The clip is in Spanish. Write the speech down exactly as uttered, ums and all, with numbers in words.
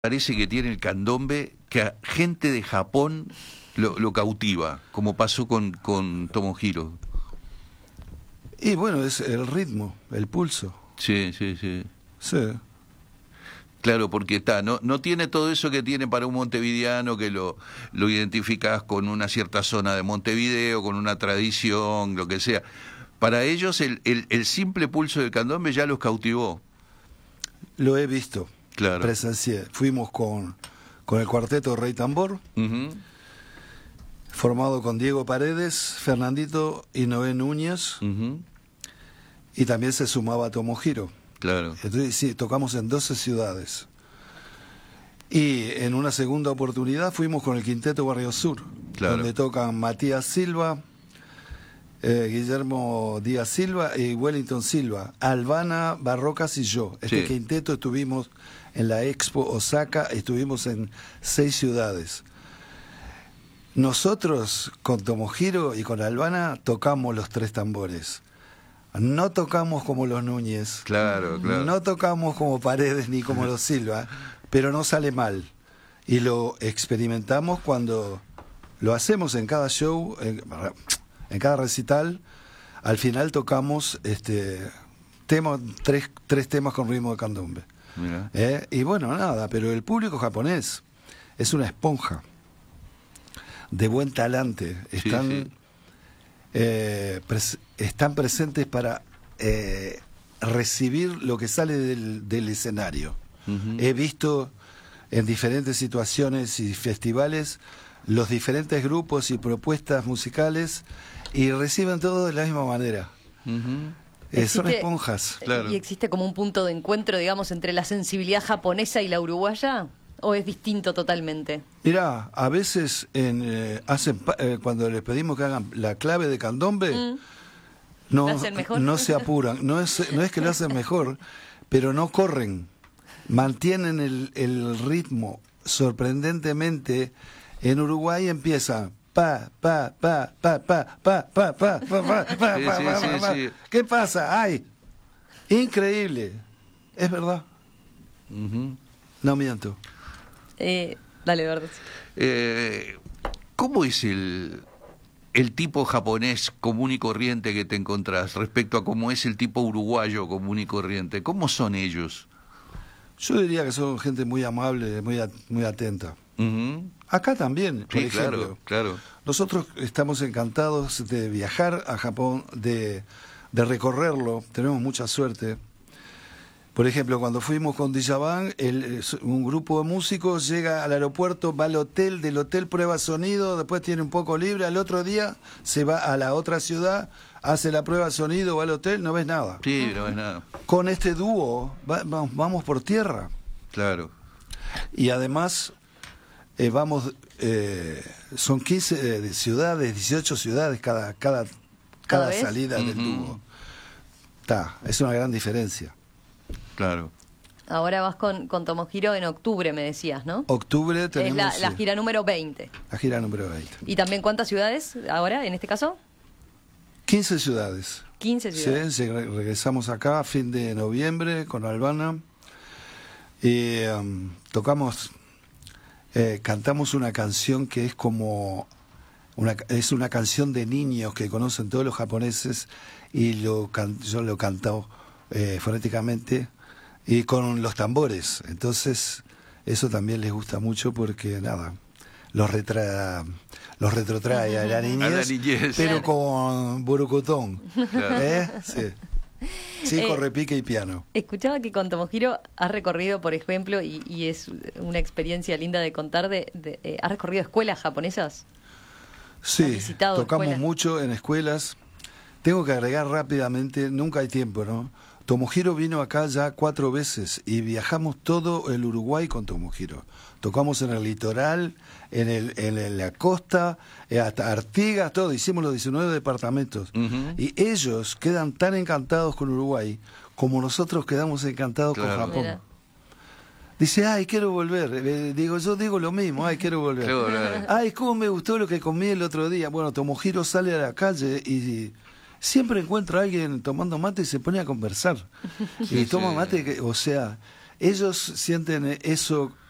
Parece que tiene el candombe que a gente de Japón lo, lo cautiva, como pasó con, con Tomohiro. Y bueno, es el ritmo, el pulso. Sí, sí, sí. Sí. Claro, porque está, no, no tiene todo eso que tiene para un montevideano, que lo, lo identificás con una cierta zona de Montevideo, con una tradición, lo que sea. Para ellos el, el, el simple pulso del candombe ya los cautivó. Lo he visto. Claro. Presencié. Fuimos con, con el cuarteto Rey Tambor, Uh-huh. formado con Diego Paredes, Fernandito y Noé Núñez, Uh-huh. y también se sumaba Tomohiro. Claro. Entonces sí, tocamos en doce ciudades. Y en una segunda oportunidad fuimos con el Quinteto Barrio Sur, Claro. donde tocan Matías Silva, eh, Guillermo Díaz Silva y Wellington Silva, Albana, Barrocas y yo. Este Sí. quinteto estuvimos en la Expo Osaka, estuvimos en seis ciudades. Nosotros con Tomohiro y con Albana tocamos los tres tambores. No tocamos como los Núñez, Claro, claro. no tocamos como Paredes ni como los Silva, pero no sale mal. Y lo experimentamos cuando lo hacemos en cada show, en, en cada recital. Al final tocamos este tema, tres, tres temas con ritmo de candombe. Mirá. ¿Eh? Y bueno, nada, pero el público japonés es una esponja de buen talante. Están, Sí, sí. eh, pres- están presentes para eh, recibir lo que sale del, del escenario. Uh-huh. He visto en diferentes situaciones y festivales los diferentes grupos y propuestas musicales y reciben todo de la misma manera. Uh-huh. Eh, son Existe- esponjas. Claro. ¿Y existe como un punto de encuentro, digamos, entre la sensibilidad japonesa y la uruguaya? ¿O es distinto totalmente? Mirá, a veces en, eh, hacen pa- eh, cuando les pedimos que hagan la clave de candombe, Mm. no, ¿Lo hacen mejor? no se apuran. No es, no es que lo hacen mejor, pero no corren. Mantienen el, el ritmo. Sorprendentemente, en Uruguay empieza pa, pa, pa, pa, pa, pa, pa, pa, pa, pa, pa, Sí, pa, sí, pa, sí, pa, pa. sí. ¿Qué pasa? ¡Ay! Increíble. Es verdad. Uh-huh. No miento. Eh, dale, Verdes. Eh, ¿Cómo es el, el tipo japonés común y corriente que te encontrás respecto a cómo es el tipo uruguayo común y corriente? ¿Cómo son ellos? Yo diría que son gente muy amable, muy, a- muy atenta. Uh-huh. Acá también, por Sí, ejemplo. claro, claro. Nosotros estamos encantados de viajar a Japón, de, de recorrerlo, tenemos mucha suerte. Por ejemplo, cuando fuimos con Djavan, el, un grupo de músicos llega al aeropuerto, va al hotel, del hotel prueba sonido, después tiene un poco libre, al otro día se va a la otra ciudad, hace la prueba de sonido, va al hotel, no ves nada. Sí, no es nada. Con este dúo va- va- vamos por tierra. Claro. Y además eh, vamos, eh, son quince eh, ciudades, dieciocho ciudades cada cada ¿Cada cada vez? salida del Ujú. dúo. Está, es una gran diferencia. Claro. Ahora vas con, con Tomohiro en octubre, me decías, ¿no? Octubre Es tenemos la, la sí, gira número veinte. la gira número veinte. ¿Y también cuántas ciudades ahora, en este caso? quince ciudades. quince ciudades. Sí, sí, re- regresamos acá a fin de noviembre con Albana y um, tocamos, eh, cantamos una canción que es como una, es una canción de niños que conocen todos los japoneses y lo can- yo lo canto eh, fonéticamente y con los tambores. Entonces eso también les gusta mucho porque nada, los retra los retrotrae a la niñez, A la niñez. pero con burucutón. Claro. ¿Eh? Sí. Chico, Eh, repique y piano. Escuchaba que con Tomohiro has recorrido, por ejemplo, y, y es una experiencia linda de contar, de, de eh, has recorrido escuelas japonesas. Sí, visitado tocamos escuelas? mucho en escuelas. Tengo que agregar rápidamente, nunca hay tiempo, ¿no? Tomohiro vino acá ya cuatro veces y viajamos todo el Uruguay con Tomohiro. Tocamos en el litoral, en, el, en el- la costa, eh, hasta Artigas, todo. Hicimos los diecinueve departamentos. Ujú. Y ellos quedan tan encantados con Uruguay como nosotros quedamos encantados Claro. con Japón. Mira. Dice, ay, quiero volver. Eh, digo, yo digo lo mismo, ay, quiero volver. Quiero volver. Ay, cómo me gustó lo que comí el otro día. Bueno, Tomohiro sale a la calle y siempre encuentra a alguien tomando mate y se pone a conversar. Sí, y toma sí. mate, que, o sea, ellos sienten eso